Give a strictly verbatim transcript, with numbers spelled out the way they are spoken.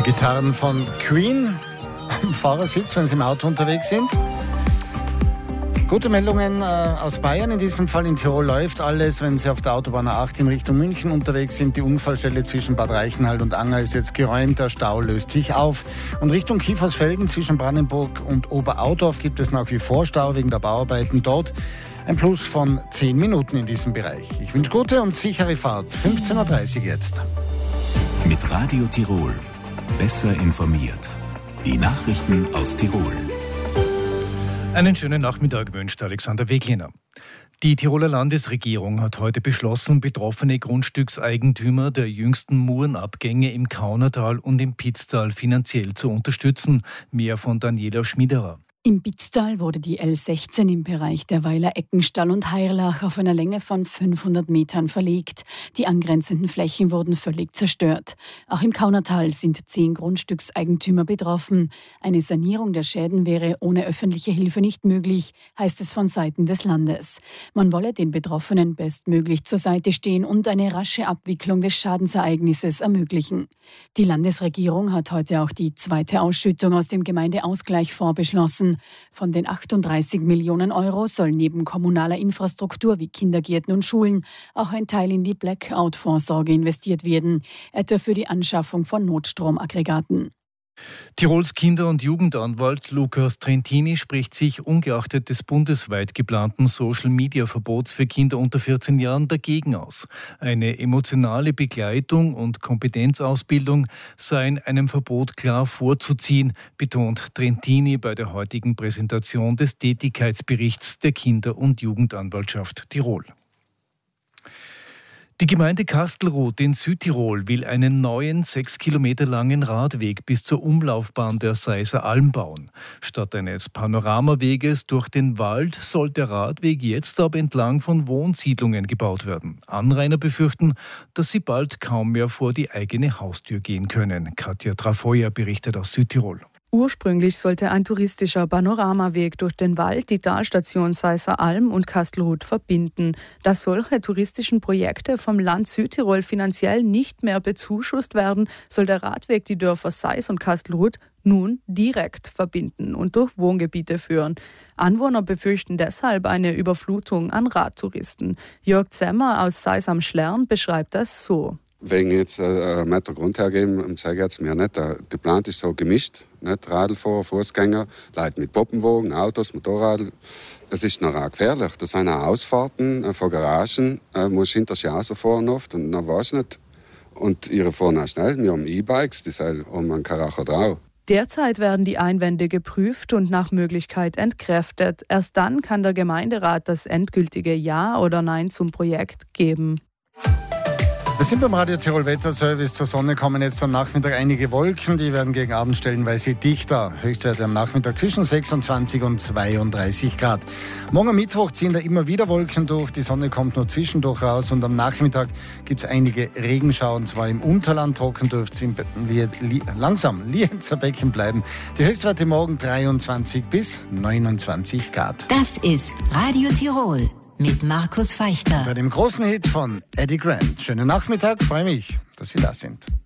Gitarren von Queen am Fahrersitz, wenn Sie im Auto unterwegs sind. Gute Meldungen äh, aus Bayern, in diesem Fall in Tirol läuft alles, wenn Sie auf der Autobahn A acht in Richtung München unterwegs sind. Die Unfallstelle zwischen Bad Reichenhall und Anger ist jetzt geräumt, der Stau löst sich auf. Und Richtung Kiefersfelden zwischen Brandenburg und Oberaudorf gibt es nach wie vor Stau wegen der Bauarbeiten dort. Ein Plus von zehn Minuten in diesem Bereich. Ich wünsche gute und sichere Fahrt. fünfzehn Uhr dreißig jetzt. Mit Radio Tirol. Besser informiert. Die Nachrichten aus Tirol. Einen schönen Nachmittag wünscht Alexander Wegliner. Die Tiroler Landesregierung hat heute beschlossen, betroffene Grundstückseigentümer der jüngsten Murenabgänge im Kaunertal und im Pitztal finanziell zu unterstützen. Mehr von Daniela Schmiederer. Im Pitztal wurde die L sechzehn im Bereich der Weiler Eckenstall und Heirlach auf einer Länge von fünfhundert Metern verlegt. Die angrenzenden Flächen wurden völlig zerstört. Auch im Kaunertal sind zehn Grundstückseigentümer betroffen. Eine Sanierung der Schäden wäre ohne öffentliche Hilfe nicht möglich, heißt es von Seiten des Landes. Man wolle den Betroffenen bestmöglich zur Seite stehen und eine rasche Abwicklung des Schadensereignisses ermöglichen. Die Landesregierung hat heute auch die zweite Ausschüttung aus dem Gemeindeausgleichsfonds beschlossen. Von den achtunddreißig Millionen Euro soll neben kommunaler Infrastruktur wie Kindergärten und Schulen auch ein Teil in die Blackout-Vorsorge investiert werden, etwa für die Anschaffung von Notstromaggregaten. Tirols Kinder- und Jugendanwalt Lukas Trentini spricht sich ungeachtet des bundesweit geplanten Social-Media-Verbots für Kinder unter vierzehn Jahren dagegen aus. Eine emotionale Begleitung und Kompetenzausbildung seien einem Verbot klar vorzuziehen, betont Trentini bei der heutigen Präsentation des Tätigkeitsberichts der Kinder- und Jugendanwaltschaft Tirol. Die Gemeinde Kastelruth in Südtirol will einen neuen, sechs Kilometer langen Radweg bis zur Umlaufbahn der Seiser Alm bauen. Statt eines Panoramaweges durch den Wald soll der Radweg jetzt aber entlang von Wohnsiedlungen gebaut werden. Anrainer befürchten, dass sie bald kaum mehr vor die eigene Haustür gehen können. Katja Trafoya berichtet aus Südtirol. Ursprünglich sollte ein touristischer Panoramaweg durch den Wald die Talstation Seiser Alm und Kastelruth verbinden. Da solche touristischen Projekte vom Land Südtirol finanziell nicht mehr bezuschusst werden, soll der Radweg die Dörfer Seis und Kastelruth nun direkt verbinden und durch Wohngebiete führen. Anwohner befürchten deshalb eine Überflutung an Radtouristen. Jörg Zemmer aus Seis am Schlern beschreibt das so. Wegen jetzt äh, einen Meter Grund hergeben, sage ich jetzt mir nicht. Äh, geplant ist so gemischt, nicht Radlfahrer, Fußgänger, Leute mit Poppenwagen, Autos, Motorrad. Das ist noch auch gefährlich. Das sind auch Ausfahrten äh, von Garagen, äh, musst hinter die Straße fahren oft und dann weißt du nicht. Und ihre fahren auch schnell. Wir haben E-Bikes, die sind um einen Karacher drauf. Derzeit werden die Einwände geprüft und nach Möglichkeit entkräftet. Erst dann kann der Gemeinderat das endgültige Ja oder Nein zum Projekt geben. Wir sind beim Radio Tirol Wetterservice. Zur Sonne kommen jetzt am Nachmittag einige Wolken. Die werden gegen Abend stellenweise dichter. Höchstwerte am Nachmittag zwischen sechsundzwanzig und zweiunddreißig Grad. Morgen am Mittwoch ziehen da immer wieder Wolken durch. Die Sonne kommt nur zwischendurch raus. Und am Nachmittag gibt es einige Regenschauer. Und zwar im Unterland. Trocken dürfte es im Li- Li- langsam Lienzer Becken bleiben. Die Höchstwerte morgen dreiundzwanzig bis neunundzwanzig Grad. Das ist Radio Tirol. Mit Markus Feichter. Bei dem großen Hit von Eddie Grant. Schönen Nachmittag, freue mich, dass Sie da sind.